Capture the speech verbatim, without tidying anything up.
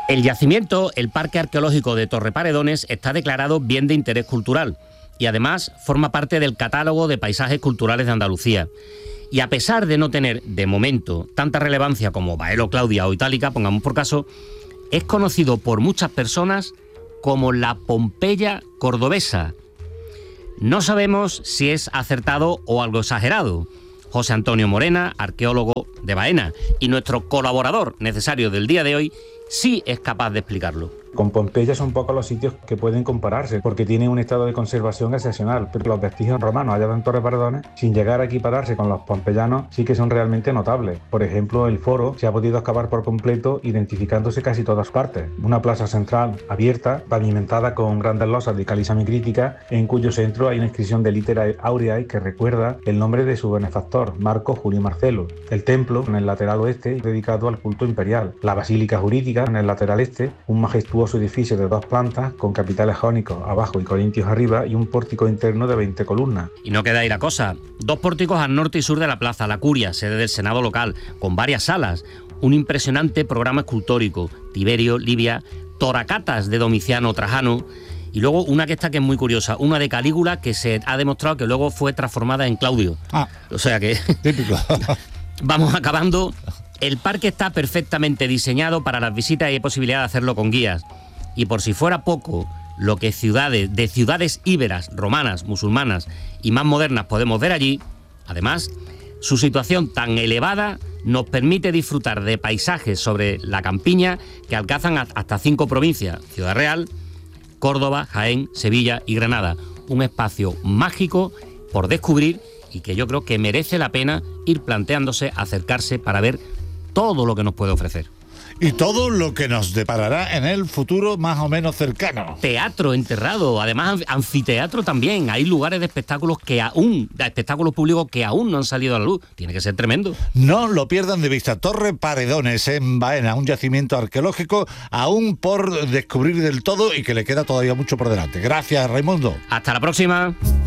El yacimiento, el Parque Arqueológico de Torreparedones, está declarado bien de interés cultural y además forma parte del catálogo de paisajes culturales de Andalucía. Y a pesar de no tener, de momento, tanta relevancia como Baelo, Claudia o Itálica, pongamos por caso, es conocido por muchas personas como la Pompeya cordobesa. No sabemos si es acertado o algo exagerado. José Antonio Morena, arqueólogo de Baena, y nuestro colaborador necesario del día de hoy, sí es capaz de explicarlo. Con Pompeya son pocos los sitios que pueden compararse, porque tienen un estado de conservación excepcional, pero los vestigios romanos hallados en Torreparedones, sin llegar a equipararse con los pompeyanos, sí que son realmente notables. Por ejemplo, el foro se ha podido excavar por completo, identificándose casi todas partes. Una plaza central abierta, pavimentada con grandes losas de caliza micrítica, en cuyo centro hay una inscripción de Literae Aureae que recuerda el nombre de su benefactor, Marco Julio Marcelo. El templo, en el lateral oeste, dedicado al culto imperial. La basílica jurídica, en el lateral este, un majestuoso su edificio de dos plantas con capiteles jónicos abajo y corintios arriba y un pórtico interno de veinte columnas. Y no queda ahí la cosa. Dos pórticos al norte y sur de la plaza, la Curia, sede del Senado local, con varias salas, un impresionante programa escultórico, Tiberio, Livia, toracatas de Domiciano, Trajano, y luego una que está que es muy curiosa, una de Calígula que se ha demostrado que luego fue transformada en Claudio. Ah, o sea que... típico. Vamos acabando. El parque está perfectamente diseñado para las visitas y hay posibilidad de hacerlo con guías. Y por si fuera poco, lo que ciudades, de ciudades íberas, romanas, musulmanas y más modernas podemos ver allí, además, su situación tan elevada nos permite disfrutar de paisajes sobre la campiña que alcanzan hasta cinco provincias: Ciudad Real, Córdoba, Jaén, Sevilla y Granada. Un espacio mágico por descubrir y que yo creo que merece la pena ir planteándose acercarse para ver todo lo que nos puede ofrecer. Y todo lo que nos deparará en el futuro más o menos cercano. Teatro enterrado, además anfiteatro también. Hay lugares de espectáculos que aún, de espectáculos públicos que aún no han salido a la luz. Tiene que ser tremendo. No lo pierdan de vista. Torreparedones en Baena, un yacimiento arqueológico aún por descubrir del todo y que le queda todavía mucho por delante. Gracias, Raimundo. Hasta la próxima.